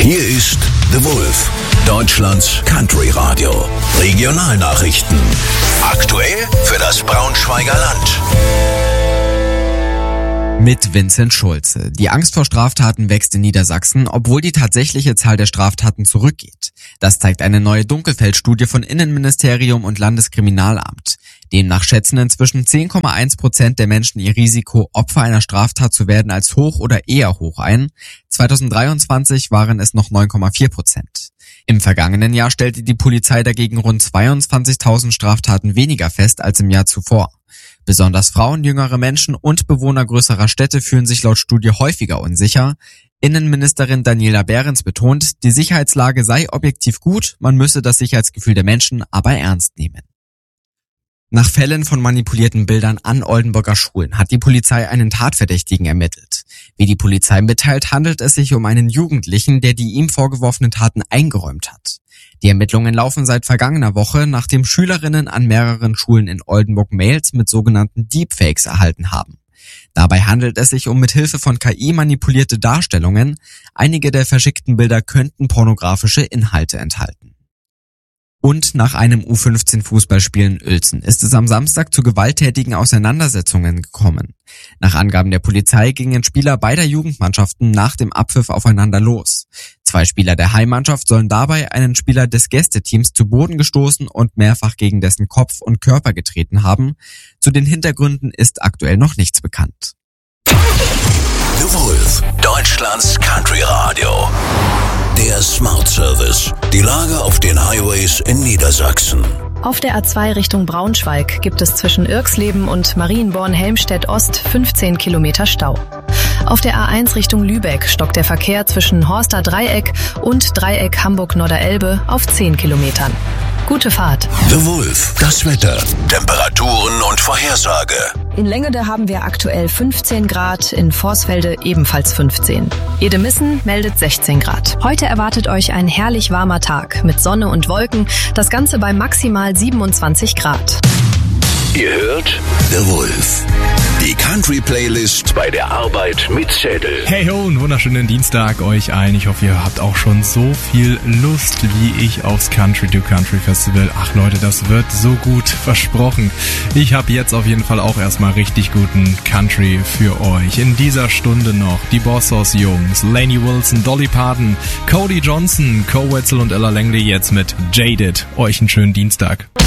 Hier ist The Wolf, Deutschlands Country Radio. Regionalnachrichten. Aktuell für das Braunschweiger Land. Mit Vincent Schulze. Die Angst vor Straftaten wächst in Niedersachsen, obwohl die tatsächliche Zahl der Straftaten zurückgeht. Das zeigt eine neue Dunkelfeldstudie von Innenministerium und Landeskriminalamt. Demnach schätzen inzwischen 10,1% der Menschen ihr Risiko, Opfer einer Straftat zu werden, als hoch oder eher hoch ein. 2023 waren es noch 9,4%. Im vergangenen Jahr stellte die Polizei dagegen rund 22.000 Straftaten weniger fest als im Jahr zuvor. Besonders Frauen, jüngere Menschen und Bewohner größerer Städte fühlen sich laut Studie häufiger unsicher. Innenministerin Daniela Behrens betont, die Sicherheitslage sei objektiv gut, man müsse das Sicherheitsgefühl der Menschen aber ernst nehmen. Nach Fällen von manipulierten Bildern an Oldenburger Schulen hat die Polizei einen Tatverdächtigen ermittelt. Wie die Polizei mitteilt, handelt es sich um einen Jugendlichen, der die ihm vorgeworfenen Taten eingeräumt hat. Die Ermittlungen laufen seit vergangener Woche, nachdem Schülerinnen an mehreren Schulen in Oldenburg Mails mit sogenannten Deepfakes erhalten haben. Dabei handelt es sich um mit Hilfe von KI manipulierte Darstellungen. Einige der verschickten Bilder könnten pornografische Inhalte enthalten. Und nach einem U15-Fußballspiel in Uelzen ist es am Samstag zu gewalttätigen Auseinandersetzungen gekommen. Nach Angaben der Polizei gingen Spieler beider Jugendmannschaften nach dem Abpfiff aufeinander los. 2 Spieler der Heimmannschaft sollen dabei einen Spieler des Gästeteams zu Boden gestoßen und mehrfach gegen dessen Kopf und Körper getreten haben. Zu den Hintergründen ist aktuell noch nichts bekannt. The Wolf, Deutschlands Country Radio. Der Smart Service. Die Lage auf den Highways in Niedersachsen. Auf der A2 Richtung Braunschweig gibt es zwischen Irxleben und Marienborn-Helmstedt-Ost 15 Kilometer Stau. Auf der A1 Richtung Lübeck stockt der Verkehr zwischen Horster Dreieck und Dreieck Hamburg-Norderelbe auf 10 Kilometern. Gute Fahrt. The Wolf, das Wetter, Temperaturen und Vorhersage. In Längede haben wir aktuell 15 Grad, in Vorsfelde ebenfalls 15. Edemissen meldet 16 Grad. Heute erwartet euch ein herrlich warmer Tag mit Sonne und Wolken, das Ganze bei maximal 27 Grad. Ihr hört The Wolf, die Country-Playlist bei der Arbeit mit Zettel. Hey ho, einen wunderschönen Dienstag euch allen. Ich hoffe, ihr habt auch schon so viel Lust wie ich aufs Country to Country Festival. Ach Leute, das wird so gut, versprochen. Ich habe jetzt auf jeden Fall auch erstmal richtig guten Country für euch. In dieser Stunde noch die Bossos Jungs, Lainey Wilson, Dolly Parton, Cody Johnson, Co Wetzel und Ella Langley jetzt mit Jaded. Euch einen schönen Dienstag.